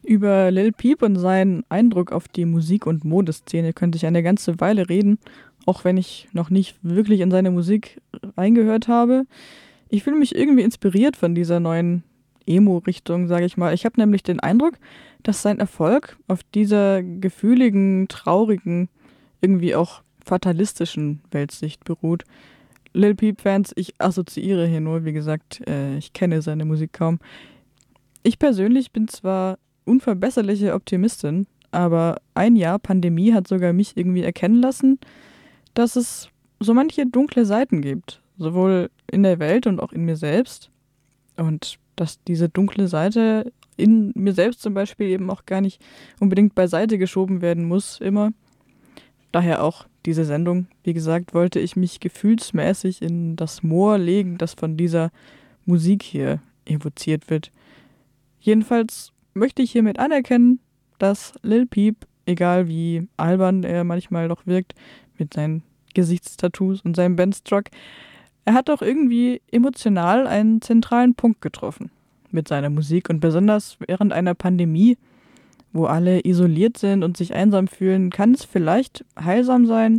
Über Lil Peep und seinen Eindruck auf die Musik- und Modeszene könnte ich eine ganze Weile reden, auch wenn ich noch nicht wirklich in seine Musik reingehört habe. Ich fühle mich irgendwie inspiriert von dieser neuen Emo-Richtung, sage ich mal. Ich habe nämlich den Eindruck, dass sein Erfolg auf dieser gefühligen, traurigen, irgendwie auch fatalistischen Weltsicht beruht. Lil Peep-Fans, ich assoziiere hier nur, wie gesagt, ich kenne seine Musik kaum. Ich persönlich bin zwar unverbesserliche Optimistin, aber ein Jahr Pandemie hat sogar mich irgendwie erkennen lassen, dass es so manche dunkle Seiten gibt, sowohl in der Welt und auch in mir selbst. Und dass diese dunkle Seite in mir selbst zum Beispiel eben auch gar nicht unbedingt beiseite geschoben werden muss, immer. Daher auch diese Sendung. Wie gesagt, wollte ich mich gefühlsmäßig in das Moor legen, das von dieser Musik hier evoziert wird. Jedenfalls möchte ich hiermit anerkennen, dass Lil Peep, egal wie albern er manchmal doch wirkt, mit seinen Gesichtstattoos und seinem Bandstruck, er hat doch irgendwie emotional einen zentralen Punkt getroffen mit seiner Musik und besonders während einer Pandemie, wo alle isoliert sind und sich einsam fühlen, kann es vielleicht heilsam sein,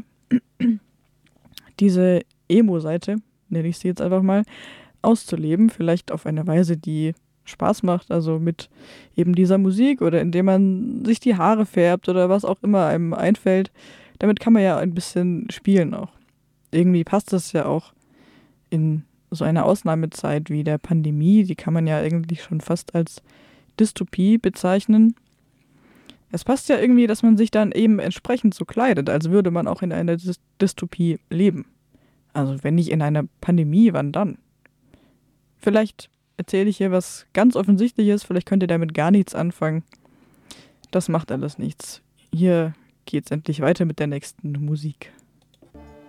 diese Emo-Seite, nenne ich sie jetzt einfach mal, auszuleben, vielleicht auf eine Weise, die Spaß macht, also mit eben dieser Musik oder indem man sich die Haare färbt oder was auch immer einem einfällt. Damit kann man ja ein bisschen spielen auch. Irgendwie passt das ja auch in so einer Ausnahmezeit wie der Pandemie, die kann man ja eigentlich schon fast als Dystopie bezeichnen. Es passt ja irgendwie, dass man sich dann eben entsprechend so kleidet, als würde man auch in einer Dystopie leben. Also wenn nicht in einer Pandemie, wann dann? Vielleicht erzähle ich hier was ganz Offensichtliches, vielleicht könnt ihr damit gar nichts anfangen. Das macht alles nichts. Hier geht's endlich weiter mit der nächsten Musik.